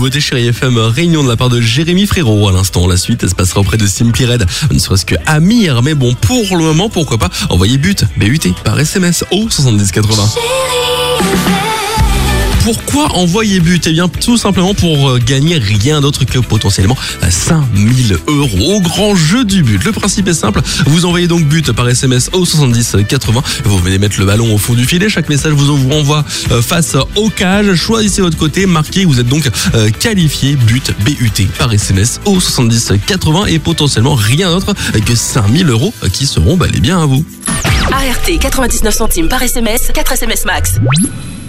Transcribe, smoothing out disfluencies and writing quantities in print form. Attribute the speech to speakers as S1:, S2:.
S1: nouveauté Chérie FM Réunion de la part de Jérémy Frérot à l'instant. La suite, elle se passera auprès de Simply Red, ne serait-ce que Amir. Mais bon, pour le moment, pourquoi pas envoyer BUT par SMS au 7080. Pourquoi envoyer BUT? Eh bien, tout simplement pour gagner rien d'autre que potentiellement 5000 € au grand jeu du BUT. Le principe est simple, vous envoyez donc BUT par SMS au 7080. Vous venez mettre le ballon au fond du filet. Chaque message vous envoie face au cage. Choisissez votre côté, marquez. Vous êtes donc qualifié BUT par SMS au 7080 et potentiellement rien d'autre que 5000 € qui seront bel et bien à vous.
S2: ART 99 centimes par SMS, 4 SMS max.